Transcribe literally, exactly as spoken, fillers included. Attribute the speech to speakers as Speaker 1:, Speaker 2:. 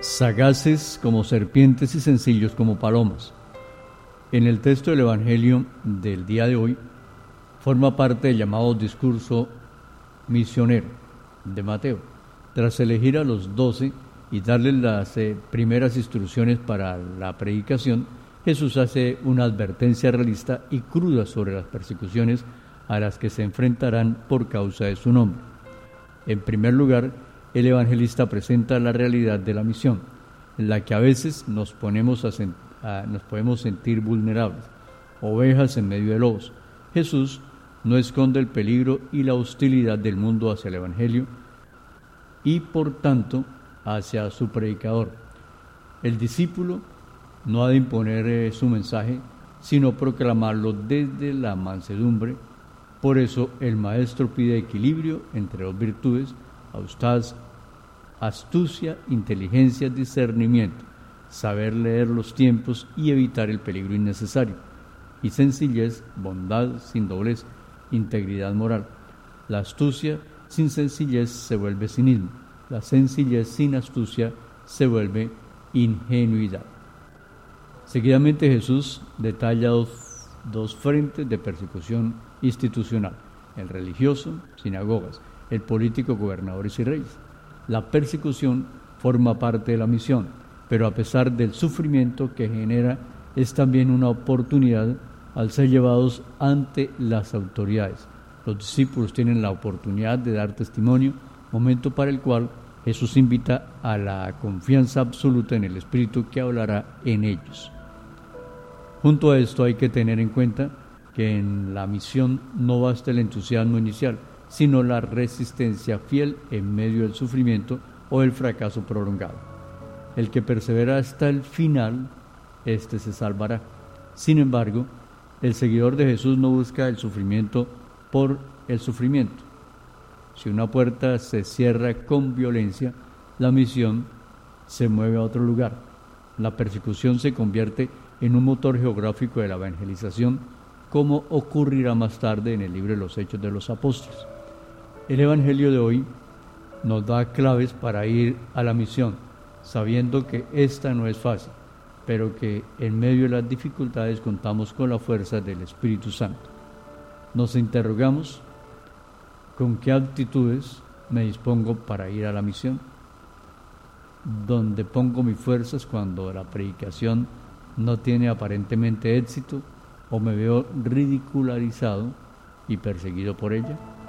Speaker 1: Sagaces como serpientes y sencillos como palomas. En el texto del Evangelio del día de hoy forma parte del llamado discurso misionero de Mateo. Tras elegir a los doce y darles las eh, primeras instrucciones para la predicación, Jesús hace una advertencia realista y cruda sobre las persecuciones a las que se enfrentarán por causa de su nombre. En primer lugar, el evangelista presenta la realidad de la misión, en la que a veces nos, ponemos a sen- a, nos podemos sentir vulnerables, ovejas en medio de lobos. Jesús no esconde el peligro y la hostilidad del mundo hacia el evangelio y, por tanto, hacia su predicador. El discípulo no ha de imponer eh, su mensaje, sino proclamarlo desde la mansedumbre. Por eso el maestro pide equilibrio entre dos virtudes: astucia, inteligencia, discernimiento, saber leer los tiempos y evitar el peligro innecesario, y sencillez, bondad sin doblez, integridad moral. La astucia sin sencillez se vuelve cinismo, la sencillez sin astucia se vuelve ingenuidad. Seguidamente Jesús detalla dos, dos frentes de persecución institucional: el religioso, sinagogas; el político, gobernadores y reyes. La persecución forma parte de la misión, pero a pesar del sufrimiento que genera, es también una oportunidad al ser llevados ante las autoridades. Los discípulos tienen la oportunidad de dar testimonio, momento para el cual Jesús invita a la confianza absoluta en el Espíritu que hablará en ellos. Junto a esto hay que tener en cuenta que en la misión no basta el entusiasmo inicial, sino la resistencia fiel en medio del sufrimiento o el fracaso prolongado. El que persevera hasta el final, éste se salvará. Sin embargo, el seguidor de Jesús no busca el sufrimiento por el sufrimiento. Si una puerta se cierra con violencia, la misión se mueve a otro lugar. La persecución se convierte en un motor geográfico de la evangelización, como ocurrirá más tarde en el libro de los Hechos de los Apóstoles. El Evangelio de hoy nos da claves para ir a la misión, sabiendo que esta no es fácil, pero que en medio de las dificultades contamos con la fuerza del Espíritu Santo. Nos interrogamos: ¿con qué actitudes me dispongo para ir a la misión? ¿Dónde pongo mis fuerzas cuando la predicación no tiene aparentemente éxito o me veo ridicularizado y perseguido por ella?